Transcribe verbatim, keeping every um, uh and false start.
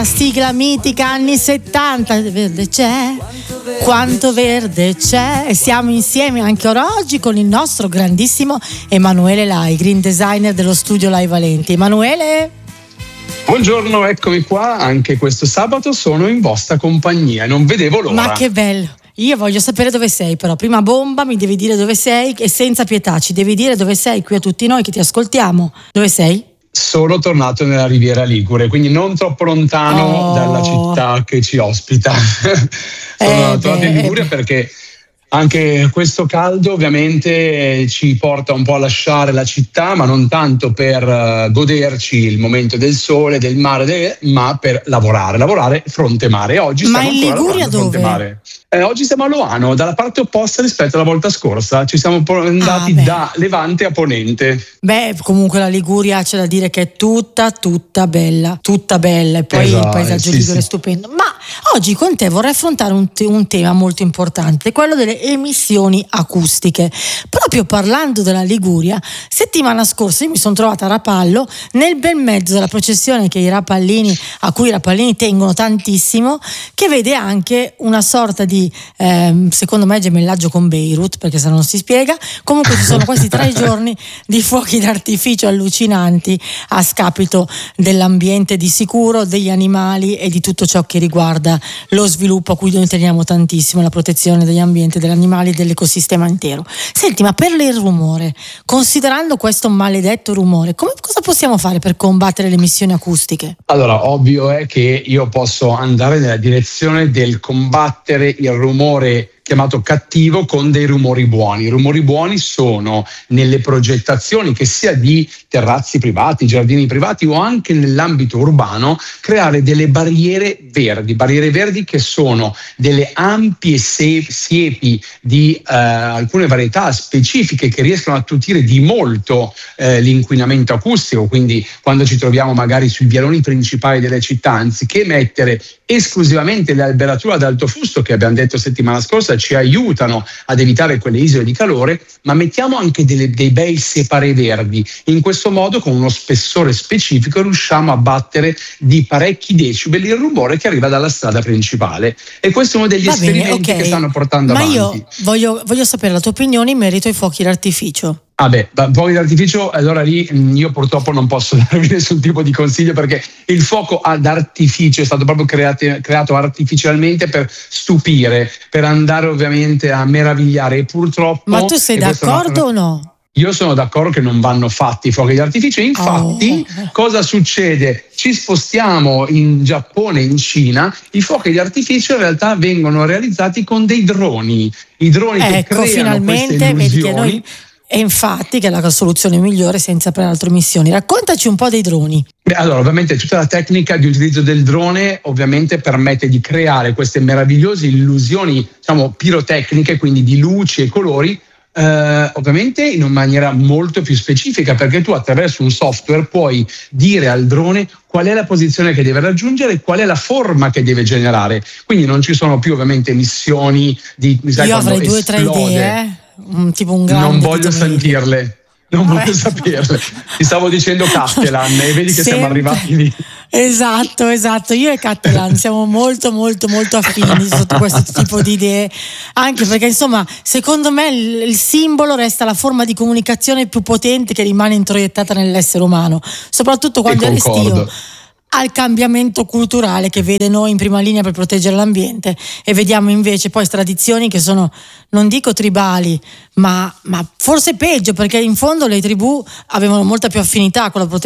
Sigla mitica anni settanta, verde c'è, quanto verde c'è, e siamo insieme anche oggi con il nostro grandissimo Emanuele Lai, green designer dello studio Lai Valenti. Emanuele? Buongiorno, eccomi qua, anche questo sabato sono in vostra compagnia, non vedevo l'ora. Ma che bello! Io voglio sapere dove sei, però prima bomba, mi devi dire dove sei e senza pietà ci devi dire dove sei qui a tutti noi che ti ascoltiamo. Dove sei? Sono tornato nella Riviera Ligure, quindi non troppo lontano oh. dalla città che ci ospita. Sono eh tornato in Liguria perché anche questo caldo ovviamente ci porta un po' a lasciare la città, ma non tanto per goderci il momento del sole, del mare, de- ma per lavorare, lavorare fronte mare. Oggi ma stiamo in ancora Liguria dove? Fronte mare. Eh, oggi siamo a Loano, dalla parte opposta rispetto alla volta scorsa. Ci siamo andati ah, da Levante a Ponente. Beh, comunque la Liguria c'è da dire che è tutta, tutta bella, tutta bella. E poi esatto, il paesaggio sì, ligure sì. è stupendo. Ma oggi con te vorrei affrontare un, te- un tema molto importante, quello delle emissioni acustiche. Proprio parlando della Liguria, settimana scorsa io mi sono trovata a Rapallo, nel bel mezzo della processione che i rapallini, a cui i rapallini tengono tantissimo, che vede anche una sorta di Eh, secondo me gemellaggio con Beirut, perché se no non si spiega. Comunque ci sono questi tre giorni di fuochi d'artificio allucinanti a scapito dell'ambiente di sicuro, degli animali e di tutto ciò che riguarda lo sviluppo a cui noi teniamo tantissimo, la protezione degli ambienti, degli animali e dell'ecosistema intero. Senti, ma per il rumore, considerando questo maledetto rumore, come, cosa possiamo fare per combattere le emissioni acustiche? Allora, ovvio è che io posso andare nella direzione del combattere il rumore chiamato cattivo con dei rumori buoni. I rumori buoni sono nelle progettazioni che sia di terrazzi privati, giardini privati o anche nell'ambito urbano, creare delle barriere verdi, barriere verdi che sono delle ampie se- siepi di eh, alcune varietà specifiche che riescono a attutire di molto eh, l'inquinamento acustico, quindi quando ci troviamo magari sui vialoni principali delle città, anziché mettere esclusivamente le alberature ad alto fusto che abbiamo detto settimana scorsa ci aiutano ad evitare quelle isole di calore, ma mettiamo anche delle, dei bei separé verdi. In questo modo, con uno spessore specifico, riusciamo a battere di parecchi decibel il rumore che arriva dalla strada principale. E questo è uno degli Va esperimenti bene, okay. che stanno portando ma avanti. Ma io voglio, voglio sapere la tua opinione in merito ai fuochi d'artificio. Ah beh, fuochi d'artificio, allora lì io purtroppo non posso darvi nessun tipo di consiglio, perché il fuoco ad artificio è stato proprio creato, creato artificialmente per stupire, per andare ovviamente a meravigliare, e purtroppo... Ma tu sei d'accordo o no? Io sono d'accordo che non vanno fatti i fuochi d'artificio, infatti oh. cosa succede? Ci spostiamo in Giappone, in Cina, i fuochi d'artificio in realtà vengono realizzati con dei droni, i droni ecco, che creano finalmente, queste illusioni. Vedi che noi... E infatti che è la soluzione migliore senza peraltro emissioni. Raccontaci un po' dei droni. Beh, allora, ovviamente tutta la tecnica di utilizzo del drone ovviamente permette di creare queste meravigliose illusioni, diciamo, pirotecniche, quindi di luci e colori, eh, ovviamente in una maniera molto più specifica, perché tu attraverso un software puoi dire al drone qual è la posizione che deve raggiungere e qual è la forma che deve generare. Quindi non ci sono più ovviamente emissioni di... Sai, Io avrei due o tre idee, eh? Un, tipo un grande non voglio sentirle, non Vabbè. voglio saperle. Ti stavo dicendo Cattelan e vedi che Sempre. siamo arrivati lì. Esatto, esatto. Io e Cattelan siamo molto molto molto affini sotto questo tipo di idee, anche perché insomma secondo me il, il simbolo resta la forma di comunicazione più potente che rimane introiettata nell'essere umano, soprattutto quando è restio al cambiamento culturale che vede noi in prima linea per proteggere l'ambiente, e vediamo invece poi tradizioni che sono, non dico tribali, ma, ma forse peggio, perché in fondo le tribù avevano molta più affinità con la protezione